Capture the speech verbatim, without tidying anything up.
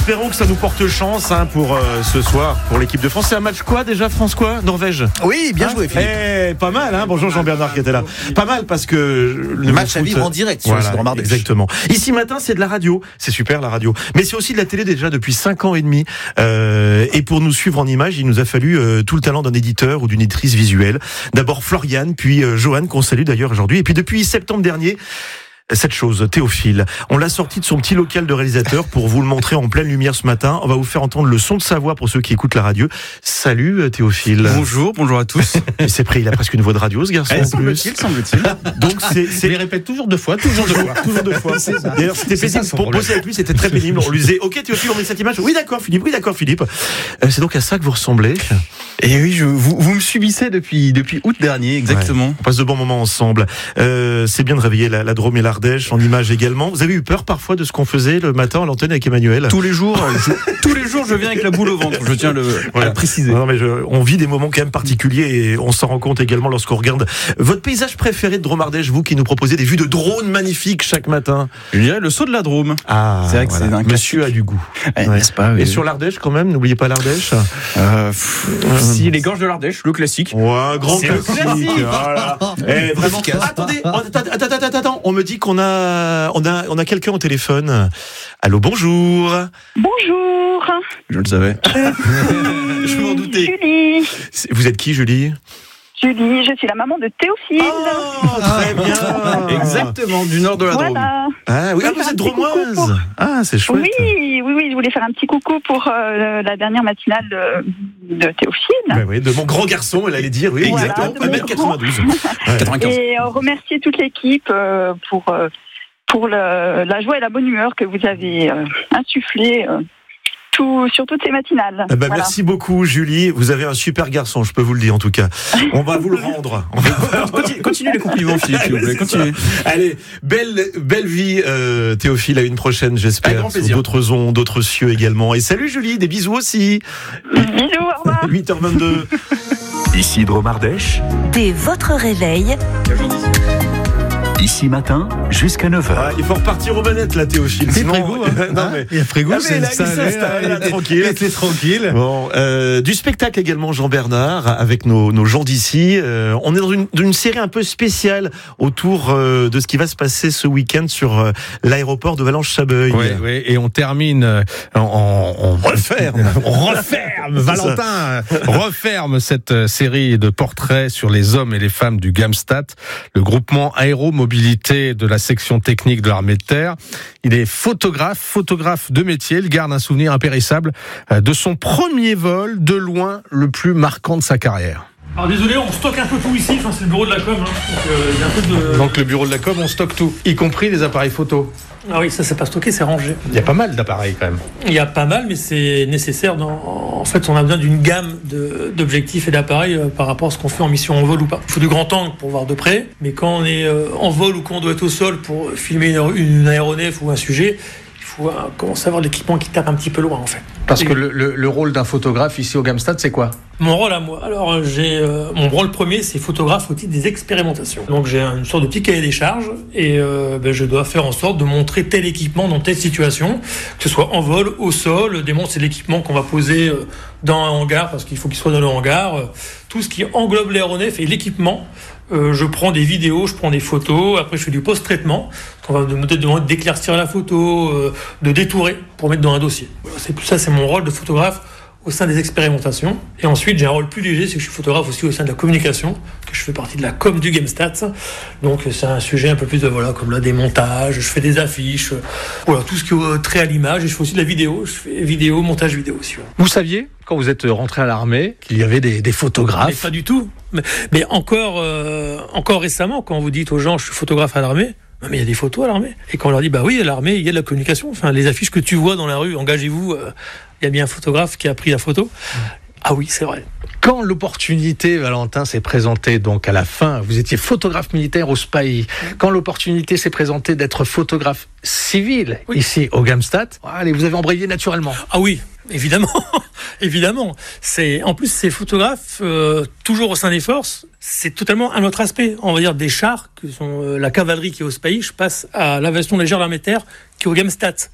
espérons que ça nous porte chance hein, pour euh, ce soir, pour l'équipe de France. C'est un match quoi déjà, France quoi, Norvège? Oui, bien hein joué Philippe. Eh, pas mal, hein. Bonjour Jean-Bernard qui était là. Pas mal parce que le match foot, à vivre en direct sur voilà, le Drôme Ardèche. Exactement. Ici matin, c'est de la radio. C'est super la radio. Mais c'est aussi de la télé déjà depuis cinq ans et demi. Euh, et pour nous suivre en images, il nous a fallu euh, tout le talent d'un éditeur ou d'une éditrice visuelle. D'abord Floriane, puis euh, Johan, qu'on salue d'ailleurs aujourd'hui. Et puis depuis septembre dernier, cette chose, Théophile. On l'a sorti de son petit local de réalisateur pour vous le montrer en pleine lumière ce matin. On va vous faire entendre le son de sa voix pour ceux qui écoutent la radio. Salut Théophile. Bonjour, bonjour à tous. C'est prêt, il a presque une voix de radio ce garçon. Eh, semble-t-il, semble-t-il. Donc c'est, c'est... Il les répète toujours deux fois, toujours deux fois. toujours deux fois. C'est ça. D'ailleurs, c'était pénible. Pour bosser avec lui, c'était très pénible. On lui disait, ok Théophile, on met cette image. Oui d'accord Philippe, oui d'accord Philippe. Euh, c'est donc à ça que vous ressemblez. Et oui, je, vous, vous me subissez depuis, depuis août dernier, exactement. Ouais, on passe de bons moments ensemble. Euh, c'est bien de réveiller la, la Drôme et l'Ardèche en images également. Vous avez eu peur parfois de ce qu'on faisait le matin à l'antenne avec Emmanuel? Tous les jours, je, tous les jours, je viens avec la boule au ventre. Je tiens le, voilà. à le préciser. Non, mais je, on vit des moments quand même particuliers et on s'en rend compte également lorsqu'on regarde votre paysage préféré de Drôme Ardèche, vous qui nous proposez des vues de drones magnifiques chaque matin. Je dirais le saut de la Drôme. Ah, c'est vrai que voilà. c'est un Monsieur a du goût. Eh, ouais. N'est-ce pas, oui. Et sur l'Ardèche quand même, n'oubliez pas l'Ardèche. Euh, pff, euh, si les gorges de l'Ardèche, le classique. Ouais, grand c'est classique. classique. Voilà. Eh, vraiment. Attendez, attends, attends, attends, attends. On me dit qu'on a, on a, on a quelqu'un au téléphone. Allô, bonjour. Bonjour. Je le savais. Je m'en doutais. Julie. Vous êtes qui, Julie? Julie, je suis la maman de Théophile. Oh, très bien. Exactement, du nord de la Drôme. Voilà. Ah oui, ah, vous êtes dromoise. Pour... Ah, c'est chouette. Oui, oui, oui, je voulais faire un petit coucou pour euh, la dernière matinale de, de Théophile. Ben oui, de mon grand garçon, elle allait dire, oui, voilà, exactement. un mètre quatre-vingt-douze. Ouais. quatre-vingt-quinze. Et euh, remercier toute l'équipe euh, pour, euh, pour le, la joie et la bonne humeur que vous avez euh, insufflé euh, tout, sur toutes ces matinales. Ah ben voilà. Merci beaucoup, Julie. Vous avez un super garçon, je peux vous le dire en tout cas. On va vous le rendre. On va... Continue, continue les compliments, Philippe, s'il vous plaît. Continuez. Allez, belle, belle vie, euh, Théophile. À une prochaine, j'espère. Sur d'autres ondes, d'autres cieux également. Et salut, Julie. Des bisous aussi. Bisous, au revoir. huit heures vingt-deux. Ici Drôme Ardèche. Dès votre réveil. Ici matin, jusqu'à neuf heures. Ah, il faut repartir aux manettes, là, Théophile. C'est Frégo, hein. Non, mais... Il y a Frégo, ah, c'est là, ça. Il là, tranquille. C'est tranquille. Bon, euh, du spectacle également, Jean-Bernard, avec nos, nos gens d'ici. Euh, on est dans une, une série un peu spéciale autour euh, de ce qui va se passer ce week-end sur euh, l'aéroport de Valence-Chabeuil. Oui, oui, et on termine, euh, on, on referme, on referme, Valentin, referme cette série de portraits sur les hommes et les femmes du Gamstat, le groupement aéromobilité de la section technique de l'armée de terre. Il est photographe, photographe de métier. Il garde un souvenir impérissable de son premier vol, de loin le plus marquant de sa carrière. Alors désolé, on stocke un peu tout ici, enfin, c'est le bureau de la com. Hein. Donc, euh, y a un peu de... Donc le bureau de la com, on stocke tout, y compris les appareils photo. Ah oui, ça c'est pas stocké, c'est rangé. Il y a pas mal d'appareils quand même. Il y a pas mal, mais c'est nécessaire. Dans... En fait, on a besoin d'une gamme de, d'objectifs et d'appareils euh, par rapport à ce qu'on fait en mission en vol ou pas. Il faut du grand angle pour voir de près, mais quand on est euh, en vol ou qu'on doit être au sol pour filmer une, une aéronef ou un sujet, il faut euh, commencer à avoir l'équipement qui tape un petit peu loin en fait. Parce et... que le, le, le rôle d'un photographe ici au Gamstat, c'est quoi ? Mon rôle à moi, alors j'ai euh, mon rôle premier, c'est photographe au titre des expérimentations. Donc j'ai une sorte de petit cahier des charges et euh, ben, je dois faire en sorte de montrer tel équipement dans telle situation, que ce soit en vol, au sol. Démontre c'est l'équipement qu'on va poser euh, dans un hangar parce qu'il faut qu'il soit dans le hangar. Euh, tout ce qui englobe l'aéronef et l'équipement. Euh, je prends des vidéos, je prends des photos. Après je fais du post-traitement. On va me demander d'éclaircir la photo, euh, de détourer pour mettre dans un dossier. Voilà, c'est ça, c'est mon rôle de photographe au sein des expérimentations. Et ensuite, j'ai un rôle plus léger, c'est que je suis photographe aussi au sein de la communication, que je fais partie de la com du Gamstat. Donc, c'est un sujet un peu plus de, voilà, comme là, des montages, je fais des affiches, voilà, tout ce qui est trait à l'image, et je fais aussi de la vidéo, je fais vidéo, montage vidéo aussi. Voilà. Vous saviez, quand vous êtes rentré à l'armée, qu'il y avait des, des photographes? Mais pas du tout. Mais, mais encore, euh, encore récemment, quand vous dites aux gens, je suis photographe à l'armée, mais il y a des photos à l'armée. Et quand on leur dit, bah oui, à l'armée, il y a de la communication. Enfin, les affiches que tu vois dans la rue, engagez-vous, il euh, y a bien un photographe qui a pris la photo. Mmh. Ah oui, c'est vrai. Quand l'opportunité, Valentin, s'est présentée, donc à la fin, vous étiez photographe militaire au S P A I. Mmh. Quand l'opportunité s'est présentée d'être photographe civil, oui, ici au Gamstat, allez, vous avez embrayé naturellement. Ah oui, évidemment. Évidemment. C'est, en plus, ces photographes, euh, toujours au sein des forces, c'est totalement un autre aspect. On va dire des chars, que sont euh, la cavalerie qui est au S P A I, je passe à l'aviation légère de l'armée de terre, qui est au Gamstat.